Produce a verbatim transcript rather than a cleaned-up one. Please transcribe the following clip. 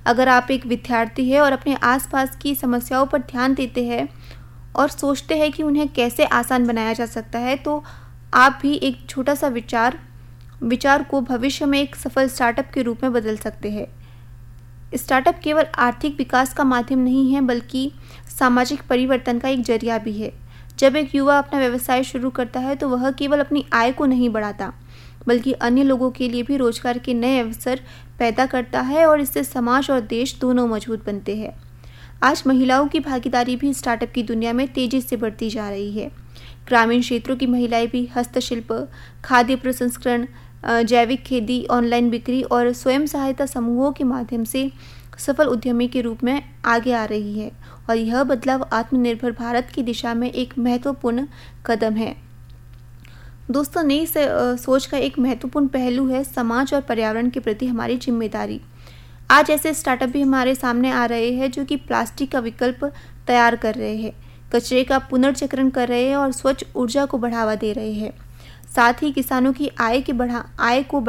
अगर आप एक विद्यार्थी हैं और अपने आसपास की समस्याओं पर ध्यान देते हैं और सोचते हैं कि उन्हें कैसे आसान बनाया जा सकता है, तो आप भी एक छोटा सा विचार विचार को भविष्य में एक सफल स्टार्टअप के रूप में बदल सकते हैं। स्टार्टअप केवल आर्थिक विकास का माध्यम नहीं है, बल्कि सामाजिक परिवर्तन का एक जरिया भी है। जब एक युवा अपना व्यवसाय शुरू करता है तो वह केवल अपनी आय को नहीं बढ़ाता, बल्कि अन्य लोगों के लिए भी रोजगार के नए अवसर पैदा करता है और इससे समाज और देश दोनों मजबूत बनते हैं। आज महिलाओं की भागीदारी भी स्टार्टअप की दुनिया में तेजी से बढ़ती जा रही है। ग्रामीण क्षेत्रों की महिलाएं भी हस्तशिल्प, खाद्य प्रसंस्करण, जैविक खेती, ऑनलाइन बिक्री और स्वयं सहायता समूहों के माध्यम से सफल उद्यमी के रूप में आगे आ रही है और यह बदलाव आत्मनिर्भर भारत की दिशा में एक महत्वपूर्ण कदम है। दोस्तों, नई सोच का एक महत्वपूर्ण पहलू है समाज और पर्यावरण के प्रति हमारी जिम्मेदारी। आज ऐसे स्टार्टअप भी हमारे सामने आ रहे हैं जो कि प्लास्टिक का विकल्प तैयार कर रहे हैं, कचरे का पुनर्चक्रण कर रहे हैं और स्वच्छ ऊर्जा को बढ़ावा दे रहे हैं। साथ ही किसानों की आय के बढ़ा आय को